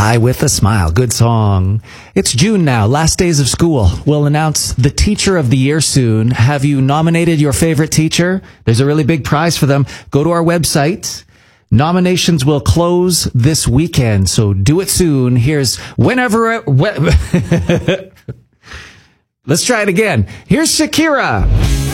Die with a Smile. Good song. It's June now. Last days of school. We'll announce the Teacher of the Year soon. Have you nominated your favorite teacher? There's a really big prize for them. Go to our website. Nominations will close this weekend, so do it soon. Here's whenever... Let's try it again. Here's Shakira.